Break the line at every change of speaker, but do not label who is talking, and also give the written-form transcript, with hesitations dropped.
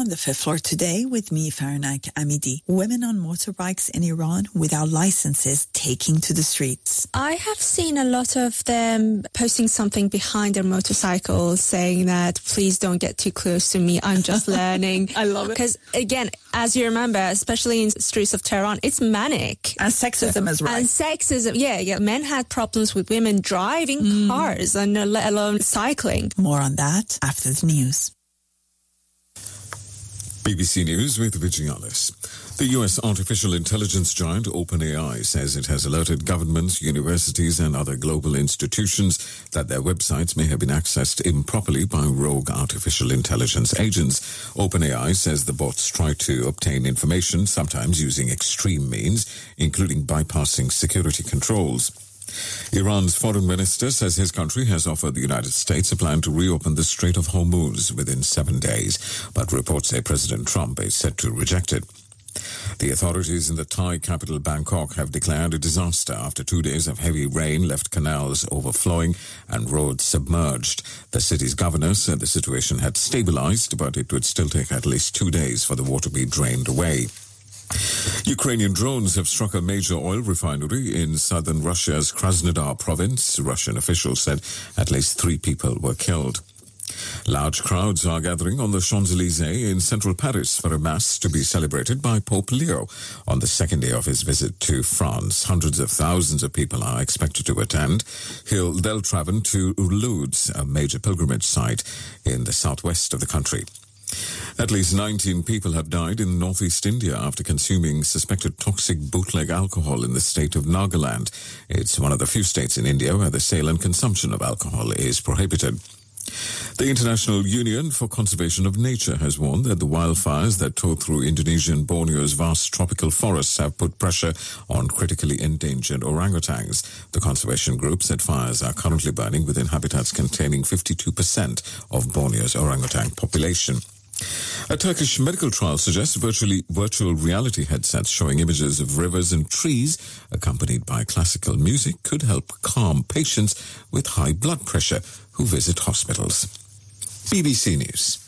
on the fifth floor today with me, Farnak Amidi. Women on motorbikes in Iran without licenses taking to the streets.
I have seen a lot of them posting something behind their motorcycles saying that, please don't get too close to me, I'm just learning.
I love it.
Because, again, as you remember, especially in the streets of Tehran, it's manic.
And sexism is right.
And sexism, yeah. Men had problems with women driving cars and let alone cycling.
More on that after the news.
BBC News with Vigialis. The U.S. artificial intelligence giant OpenAI says it has alerted governments, universities and other global institutions that their websites may have been accessed improperly by rogue artificial intelligence agents. OpenAI says the bots try to obtain information, sometimes using extreme means, including bypassing security controls. Iran's foreign minister says his country has offered the United States a plan to reopen the Strait of Hormuz within 7 days, but reports say President Trump is set to reject it. The authorities in the Thai capital Bangkok have declared a disaster after 2 days of heavy rain left canals overflowing and roads submerged. The city's governor said the situation had stabilized, but it would still take at least 2 days for the water to be drained away. Ukrainian drones have struck a major oil refinery in southern Russia's Krasnodar province. Russian officials said at least 3 people were killed. Large crowds are gathering on the Champs-Élysées in central Paris for a mass to be celebrated by Pope Leo on the second day of his visit to France. Hundreds of thousands of people are expected to attend. They'll travel to Lourdes, a major pilgrimage site in the southwest of the country. At least 19 people have died in northeast India after consuming suspected toxic bootleg alcohol in the state of Nagaland. It's one of the few states in India where the sale and consumption of alcohol is prohibited. The International Union for Conservation of Nature has warned that the wildfires that tore through Indonesian Borneo's vast tropical forests have put pressure on critically endangered orangutans. The conservation group said fires are currently burning within habitats containing 52% of Borneo's orangutan population. A Turkish medical trial suggests virtual reality headsets showing images of rivers and trees accompanied by classical music could help calm patients with high blood pressure who visit hospitals. BBC News.